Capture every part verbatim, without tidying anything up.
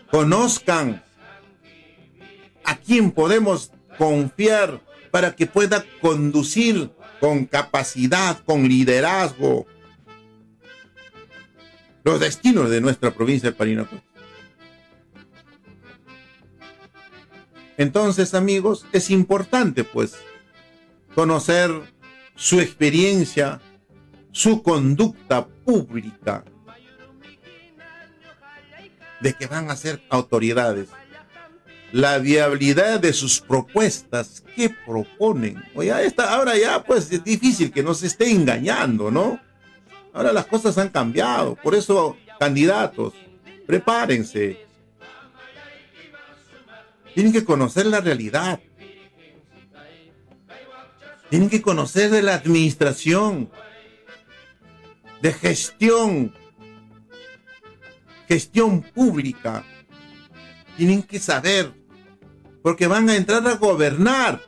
conozcan a quién podemos confiar para que pueda conducir con capacidad, con liderazgo, los destinos de nuestra provincia de Parinacota. Entonces, amigos, es importante, pues, conocer su experiencia, su conducta pública, de que van a ser autoridades, la viabilidad de sus propuestas, ¿qué proponen? Oye, esta, ahora ya, pues, es difícil que nos esté engañando, ¿no? Ahora las cosas han cambiado, por eso, candidatos, prepárense. Tienen que conocer la realidad. Tienen que conocer de la administración, de gestión, gestión pública. Tienen que saber, porque van a entrar a gobernar.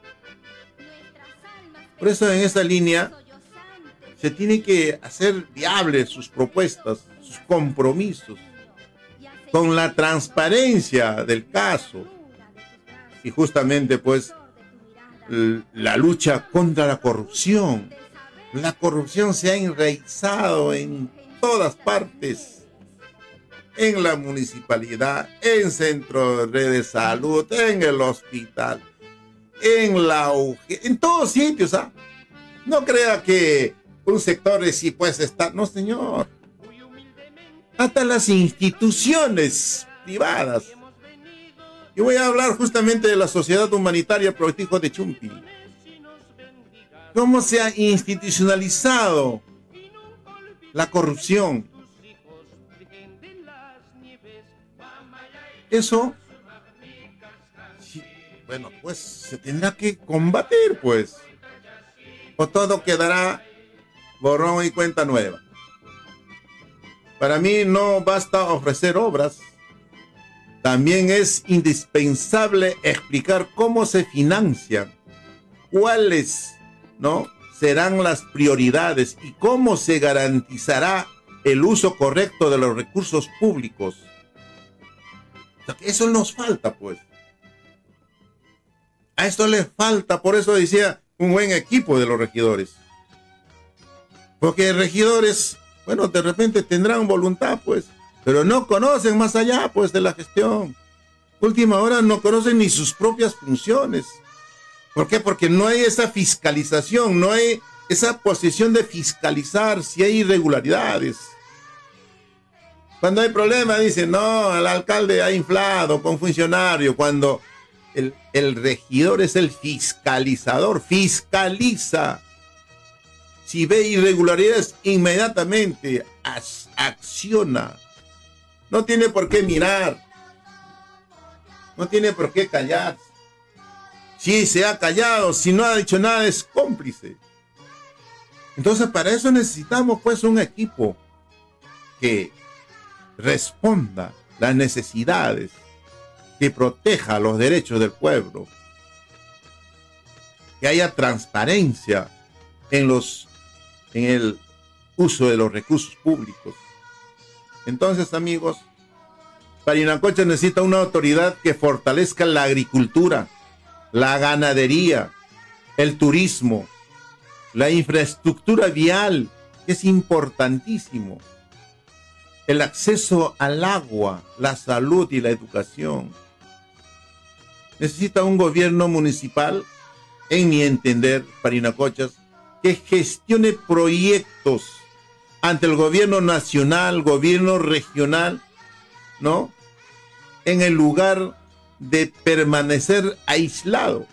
Por eso en esa línea se tiene que hacer viables sus propuestas, sus compromisos, con la transparencia del caso. Y justamente, pues, la lucha contra la corrupción. La corrupción se ha enraizado en todas partes. En la municipalidad, en centro de salud, en el hospital, en la U G, en todos sitios, ¿ah? No crea que un sector sí pues está, no señor. Hasta las instituciones privadas. Yo voy a hablar justamente de la Sociedad Humanitaria Proyecto de Chumpi. ¿Cómo se ha institucionalizado la corrupción? Eso, sí, bueno, pues se tendrá que combatir, pues. O todo quedará borrón y cuenta nueva. Para mí no basta ofrecer obras. También es indispensable explicar cómo se financian, cuáles, ¿no?, serán las prioridades y cómo se garantizará el uso correcto de los recursos públicos. O sea, eso nos falta, pues. A esto le falta, por eso decía, un buen equipo de los regidores. Porque regidores, bueno, de repente tendrán voluntad, pues, pero no conocen más allá, pues, de la gestión. Última hora no conocen ni sus propias funciones. ¿Por qué? Porque no hay esa fiscalización, no hay esa posición de fiscalizar si hay irregularidades. Cuando hay problemas dicen, no, el alcalde ha inflado con funcionario, cuando el, el regidor es el fiscalizador, fiscaliza. Si ve irregularidades, inmediatamente as, acciona. No tiene por qué mirar. No tiene por qué callar. Si se ha callado, si no ha dicho nada, es cómplice. Entonces, para eso necesitamos, pues, un equipo que responda las necesidades, que proteja los derechos del pueblo, que haya transparencia en los, en el uso de los recursos públicos. Entonces, amigos, Parinacota necesita una autoridad que fortalezca la agricultura, la ganadería, el turismo, la infraestructura vial, que es importantísimo, el acceso al agua, la salud y la educación. Necesita un gobierno municipal, en mi entender, Parinacochas, que gestione proyectos ante el gobierno nacional, gobierno regional, ¿no?, en el lugar de permanecer aislado.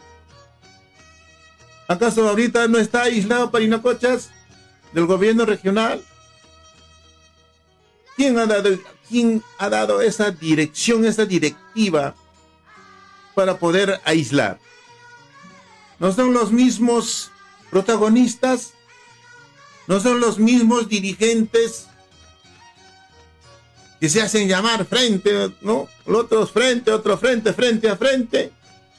¿Acaso ahorita no está aislado Parinacochas del gobierno regional? ¿Quién ha dado, quién ha dado esa dirección, esa directiva para poder aislar? ¿No son los mismos protagonistas? ¿No son los mismos dirigentes que se hacen llamar frente, ¿no? Los otros frente, otro frente, frente a frente?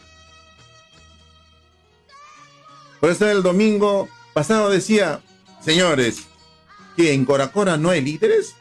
Por eso el domingo pasado decía, señores, que en Coracora no hay líderes.